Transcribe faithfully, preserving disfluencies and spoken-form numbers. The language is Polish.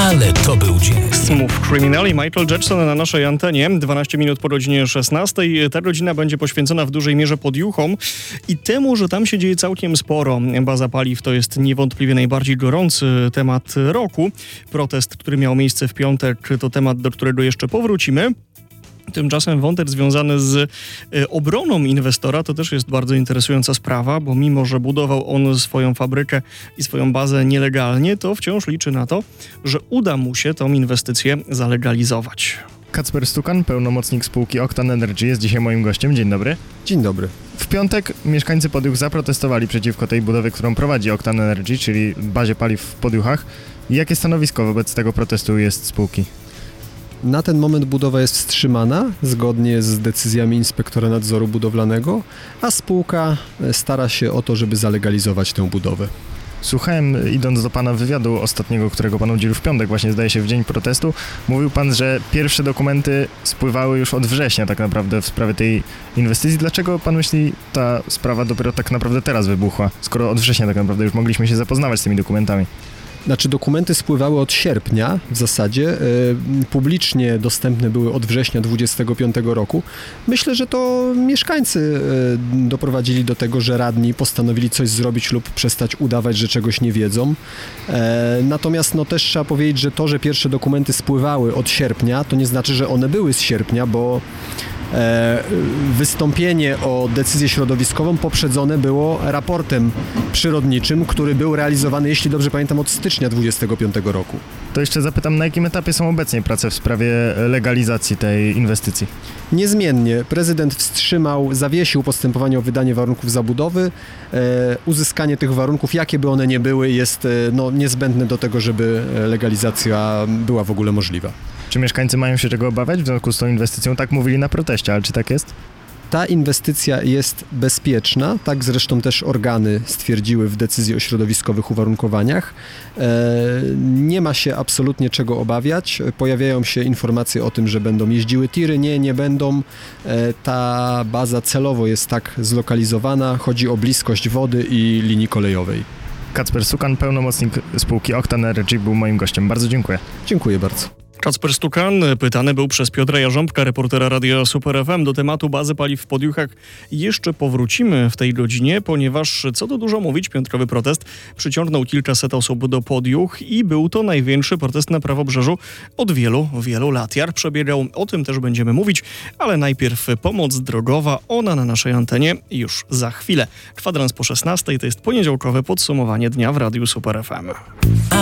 Ale to był dzień. Smooth Criminal i Michael Jackson na naszej antenie. dwanaście minut po godzinie szesnastej. Ta godzina będzie poświęcona w dużej mierze podjuchom i temu, że tam się dzieje całkiem sporo. Baza paliw to jest niewątpliwie najbardziej gorący temat roku. Protest, który miał miejsce w piątek, to temat, do którego jeszcze powrócimy. Tymczasem wątek związany z y, obroną inwestora to też jest bardzo interesująca sprawa, bo mimo, że budował on swoją fabrykę i swoją bazę nielegalnie, to wciąż liczy na to, że uda mu się tą inwestycję zalegalizować. Kacper Stukan, pełnomocnik spółki Octane Energy, jest dzisiaj moim gościem. Dzień dobry. Dzień dobry. W piątek mieszkańcy Podjuch zaprotestowali przeciwko tej budowie, którą prowadzi Octane Energy, czyli bazie paliw w Podjuchach. Jakie stanowisko wobec tego protestu jest spółki? Na ten moment budowa jest wstrzymana zgodnie z decyzjami inspektora nadzoru budowlanego, a spółka stara się o to, żeby zalegalizować tę budowę. Słuchałem, idąc do pana wywiadu ostatniego, którego pan udzielił w piątek, właśnie zdaje się w dzień protestu, mówił pan, że pierwsze dokumenty spływały już od września tak naprawdę w sprawie tej inwestycji. Dlaczego pan myśli, ta sprawa dopiero tak naprawdę teraz wybuchła, skoro od września tak naprawdę już mogliśmy się zapoznawać z tymi dokumentami? Znaczy dokumenty spływały od sierpnia w zasadzie, e, publicznie dostępne były od września dwudziestego piątego roku. Myślę, że to mieszkańcy e, doprowadzili do tego, że radni postanowili coś zrobić lub przestać udawać, że czegoś nie wiedzą. E, natomiast no, też trzeba powiedzieć, że to, że pierwsze dokumenty spływały od sierpnia, to nie znaczy, że one były z sierpnia, bo E, wystąpienie o decyzję środowiskową poprzedzone było raportem przyrodniczym, który był realizowany, jeśli dobrze pamiętam, od stycznia dwudziestego piątego roku. To jeszcze zapytam, na jakim etapie są obecnie prace w sprawie legalizacji tej inwestycji? Niezmiennie prezydent wstrzymał, zawiesił postępowanie o wydanie warunków zabudowy. E, uzyskanie tych warunków, jakie by one nie były, jest e, no, niezbędne do tego, żeby legalizacja była w ogóle możliwa. Czy mieszkańcy mają się czego obawiać w związku z tą inwestycją? Tak mówili na proteście, ale czy tak jest? Ta inwestycja jest bezpieczna, tak zresztą też organy stwierdziły w decyzji o środowiskowych uwarunkowaniach. E, nie ma się absolutnie czego obawiać. Pojawiają się informacje o tym, że będą jeździły tiry. Nie, nie będą. E, ta baza celowo jest tak zlokalizowana. Chodzi o bliskość wody i linii kolejowej. Kacper Stukan, pełnomocnik spółki Octane Energy, był moim gościem. Bardzo dziękuję. Dziękuję bardzo. Kacper Stukan pytany był przez Piotra Jarząbka, reportera Radia Super F M. Do tematu bazy paliw w Podjuchach jeszcze powrócimy w tej godzinie, ponieważ, co tu dużo mówić, piątkowy protest przyciągnął kilkaset osób do Podjuch i był to największy protest na Prawobrzeżu od wielu, wielu lat. Jak przebiegał, o tym też będziemy mówić, ale najpierw pomoc drogowa, ona na naszej antenie już za chwilę. Kwadrans po szesnastej to jest poniedziałkowe podsumowanie dnia w Radiu Super F M.